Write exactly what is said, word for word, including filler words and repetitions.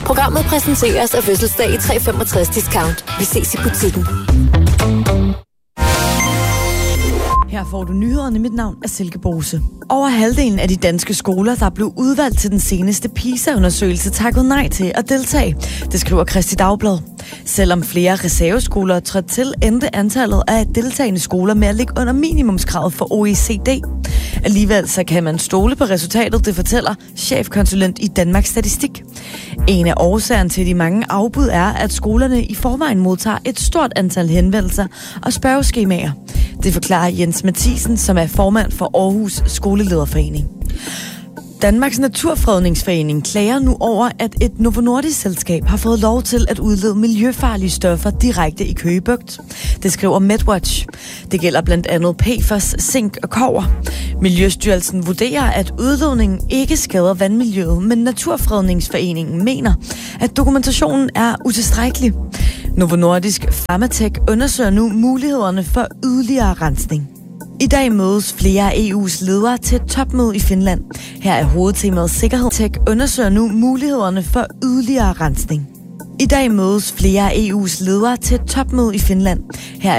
Programmet præsenteres af Fødselsdag i tre femogtres discount. Vi ses i butikken. Her får du nyhederne. Mit navn er Silke Bose. Over halvdelen af de danske skoler, der blev udvalgt til den seneste PISA-undersøgelse, takkede nej til at deltage. Det skriver Kristi Dagblad. Selvom flere reserveskoler er trådt til, endte antallet af deltagende skoler med at ligge under minimumskravet for O E C D. Alligevel så kan man stole på resultatet, det fortæller chefkonsulent i Danmarks Statistik. En af årsagerne til de mange afbud er, at skolerne i forvejen modtager et stort antal henvendelser og spørgeskemaer. Det forklarer Jens Mathisen, som er formand for Aarhus Skolelederforening. Danmarks Naturfredningsforening klager nu over, at et Novo Nordisk-selskab har fået lov til at udlede miljøfarlige stoffer direkte i Køge Bugt. Det skriver MedWatch. Det gælder blandt andet P F A S, zink og kobber. Miljøstyrelsen vurderer, at udledningen ikke skader vandmiljøet, men Naturfredningsforeningen mener, at dokumentationen er utilstrækkelig. Novo Nordisk Pharmatech undersøger nu mulighederne for yderligere rensning. I dag mødes flere af E U's ledere til et topmøde i Finland. Her er hovedtemaet sikkerhed. Tech undersøger nu mulighederne for yderligere rensning. I dag mødes flere af E U's ledere til et topmøde i Finland. Her